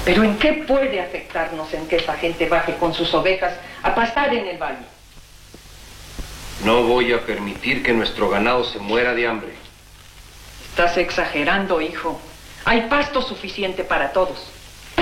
Pero ¿en qué puede afectarnos en que esa gente baje con sus ovejas a pastar en el valle? No voy a permitir que nuestro ganado se muera de hambre. Estás exagerando, hijo. Hay pasto suficiente para todos.